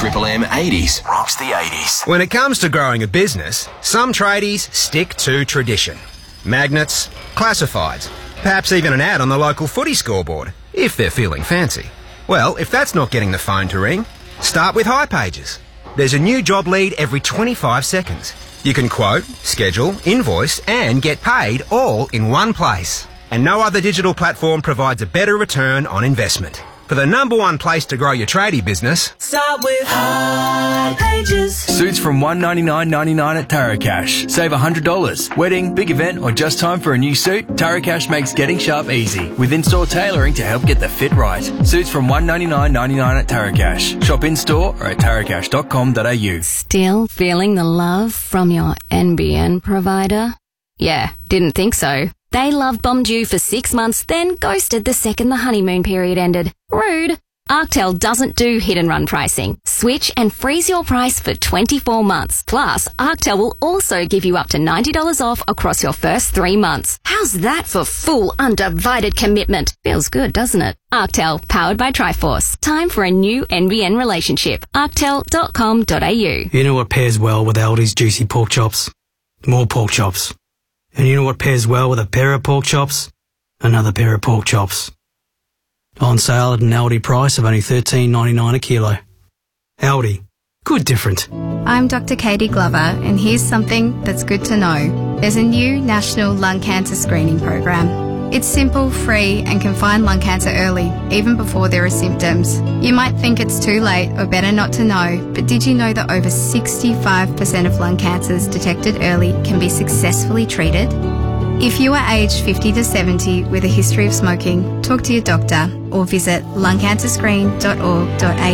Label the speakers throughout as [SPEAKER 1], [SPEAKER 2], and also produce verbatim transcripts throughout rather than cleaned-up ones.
[SPEAKER 1] Triple M eighties rocks the eighties.
[SPEAKER 2] When it comes to growing a business, some tradies stick to tradition. Magnets, classifieds, perhaps even an ad on the local footy scoreboard, if they're feeling fancy. Well, if that's not getting the phone to ring, start with hipages. There's a new job lead every twenty-five seconds. You can quote, schedule, invoice and get paid all in one place. And no other digital platform provides a better return on investment. For the number one place to grow your tradie business,
[SPEAKER 3] start with hipages.
[SPEAKER 4] Suits from one hundred ninety-nine dollars ninety-nine at Taracash. Save one hundred dollars. Wedding, big event or just time for a new suit? Taracash makes getting sharp easy with in-store tailoring to help get the fit right. Suits from one hundred ninety-nine dollars ninety-nine at Taracash. Shop in-store or at taracash dot com dot a u.
[SPEAKER 5] Still feeling the love from your N B N provider? Yeah, didn't think so. They love bombed you for six months, then ghosted the second the honeymoon period ended. Rude. Arctel doesn't do hit and run pricing. Switch and freeze your price for twenty-four months. Plus, Arctel will also give you up to ninety dollars off across your first three months. How's that for full, undivided commitment? Feels good, doesn't it? Arctel, powered by Triforce. Time for a new N B N relationship. arctel dot com dot a u.
[SPEAKER 6] You know what pairs well with Aldi's juicy pork chops? More pork chops. And you know what pairs well with a pair of pork chops? Another pair of pork chops. On sale at an Aldi price of only thirteen ninety-nine a kilo. Aldi. Good different.
[SPEAKER 7] I'm Doctor Katie Glover, and here's something that's good to know. There's a new national lung cancer screening program. It's simple, free, and can find lung cancer early, even before there are symptoms. You might think it's too late or better not to know, but did you know that over sixty-five percent of lung cancers detected early can be successfully treated? If you are aged fifty to seventy with a history of smoking, talk to your doctor or visit lung cancer screen dot org dot a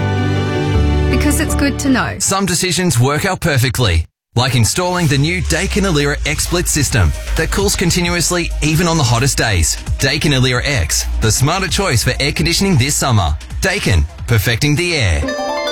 [SPEAKER 7] u. Because it's good to know.
[SPEAKER 8] Some decisions work out perfectly, like installing the new Daikin Alira X-Split system that cools continuously even on the hottest days. Daikin Alira X, the smarter choice for air conditioning this summer. Daikin, perfecting the air.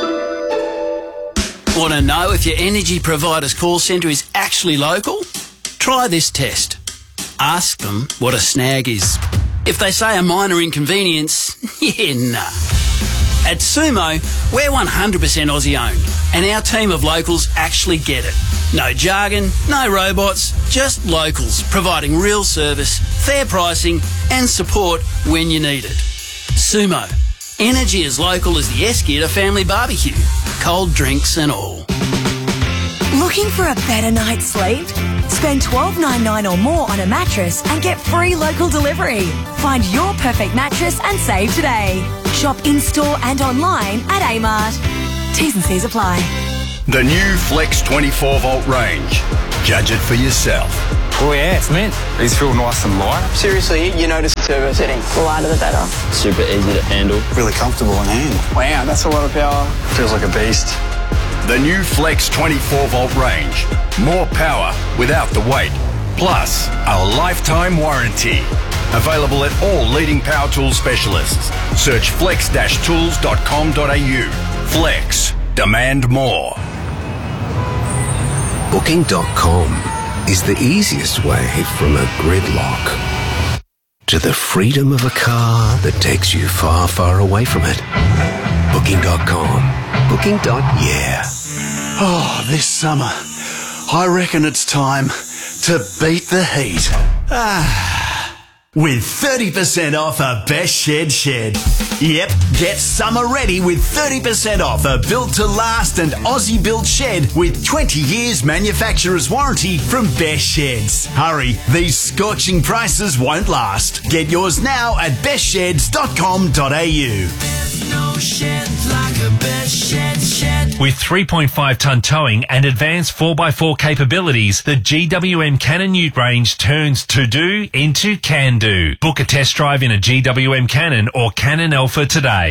[SPEAKER 9] Want to know if your energy provider's call centre is actually local? Try this test. Ask them what a snag is. If they say a minor inconvenience, yeah, nah. At Sumo, we're one hundred percent Aussie owned, and our team of locals actually get it. No jargon, no robots, just locals providing real service, fair pricing and support when you need it. Sumo, energy as local as the Esketer family barbecue, cold drinks and all.
[SPEAKER 10] Looking for a better night's sleep? Spend twelve ninety-nine or more on a mattress and get free local delivery. Find your perfect mattress and save today. Shop in-store and online at Amart. T's and C's apply.
[SPEAKER 11] The new Flex twenty-four volt range. Judge it for yourself.
[SPEAKER 12] Oh yeah, it's mint. These feel nice and light.
[SPEAKER 13] Seriously, you notice the turbo setting. The lighter the better.
[SPEAKER 14] Super easy to handle.
[SPEAKER 13] Really comfortable in hand. Wow, that's a lot of power.
[SPEAKER 12] Feels like a beast.
[SPEAKER 11] The new Flex twenty-four volt range. More power without the weight. Plus, a lifetime warranty. Available at all leading power tool specialists. Search flex dash tools dot com dot a u. Flex. Demand more.
[SPEAKER 15] Booking dot com is the easiest way from a gridlock to the freedom of a car that takes you far, far away from it. Booking dot com. Booking. Yeah.
[SPEAKER 16] Oh, this summer, I reckon it's time to beat the heat. Ah. With thirty percent off a Best Shed Shed. Yep, get summer ready with thirty percent off a built-to-last and Aussie-built shed with twenty years manufacturer's warranty from Best Sheds. Hurry, these scorching prices won't last. Get yours now at best sheds dot com dot a u.
[SPEAKER 3] There's no shed like a Best Shed Shed.
[SPEAKER 17] With three point five tonne towing and advanced four by four capabilities, the G W M Cannon Ute range turns to-do into can-do. Book a test drive in a G W M Cannon or Cannon Alpha today.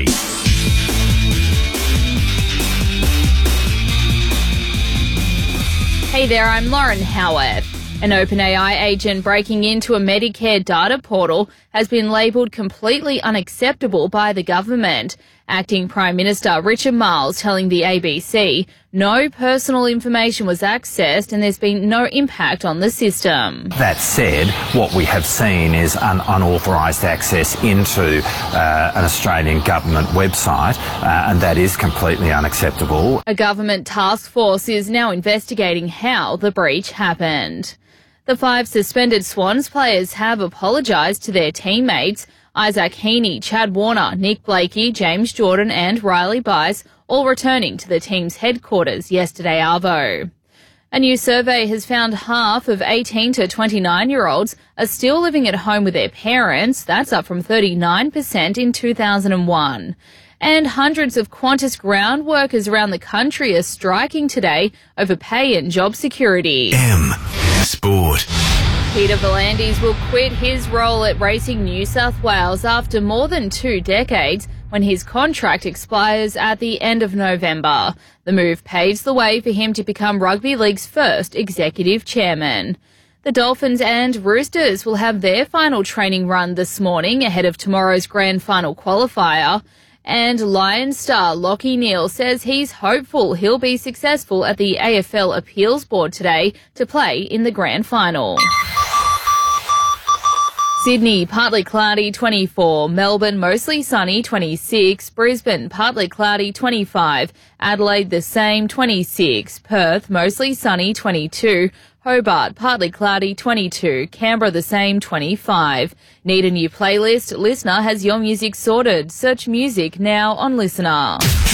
[SPEAKER 18] Hey there, I'm Lauren Howard. An OpenAI agent breaking into a Medicare data portal has been labelled completely unacceptable by the government. Acting Prime Minister Richard Marles telling the A B C no personal information was accessed and there's been no impact on the system.
[SPEAKER 14] That said, what we have seen is an unauthorised access into uh, an Australian government website, uh, and that is completely unacceptable.
[SPEAKER 18] A government task force is now investigating how the breach happened. The five suspended Swans players have apologised to their teammates. Isaac Heaney, Chad Warner, Nick Blakey, James Jordan and Riley Bice all returning to the team's headquarters yesterday arvo. A new survey has found half of eighteen to twenty-nine-year-olds are still living at home with their parents. That's up from thirty-nine percent in two thousand one. And hundreds of Qantas ground workers around the country are striking today over pay and job security.
[SPEAKER 1] M Sport.
[SPEAKER 18] Peter V'landys will quit his role at Racing New South Wales after more than two decades when his contract expires at the end of November. The move paves the way for him to become Rugby League's first executive chairman. The Dolphins and Roosters will have their final training run this morning ahead of tomorrow's grand final qualifier. And Lions star Lachie Neale says he's hopeful he'll be successful at the A F L Appeals Board today to play in the grand final. Sydney, partly cloudy, twenty-four. Melbourne, mostly sunny, twenty-six. Brisbane, partly cloudy, twenty-five. Adelaide, the same, twenty-six. Perth, mostly sunny, twenty-two. Hobart, partly cloudy, twenty-two. Canberra, the same, twenty-five. Need a new playlist? Listener has your music sorted. Search music now on Listener.